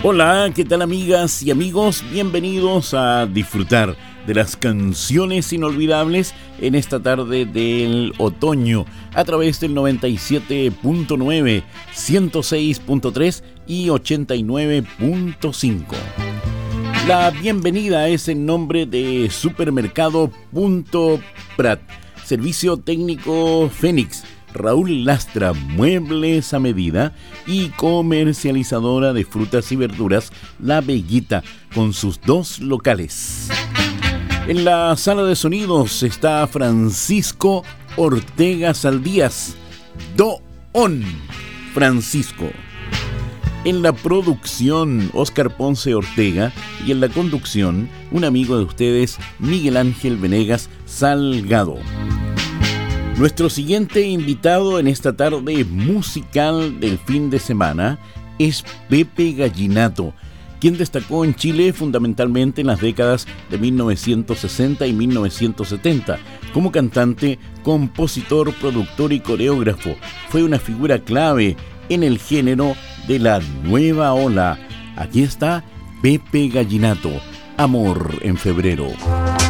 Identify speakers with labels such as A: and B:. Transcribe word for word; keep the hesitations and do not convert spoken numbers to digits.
A: Hola, ¿qué tal amigas y amigos? Bienvenidos a disfrutar de las canciones inolvidables en esta tarde del otoño a través del noventa y siete punto nueve, ciento seis punto tres y ochenta y nueve punto cinco. La bienvenida es en nombre de Supermercado Punto Prat, Servicio Técnico Fénix, Raúl Lastra, muebles a medida y comercializadora de frutas y verduras La Bellita, con sus dos locales. En la sala de sonidos está Francisco Ortega Saldías, Doon Francisco. En la producción, Oscar Ponce Ortega, y en la conducción, un amigo de ustedes, Miguel Ángel Venegas Salgado. Nuestro siguiente invitado en esta tarde musical del fin de semana es Pepe Gallinato, quien destacó en Chile fundamentalmente en las décadas de mil novecientos sesenta y mil novecientos setenta. Como cantante, compositor, productor y coreógrafo, fue una figura clave en el género de la nueva ola. Aquí está Pepe Gallinato, Amor en Febrero.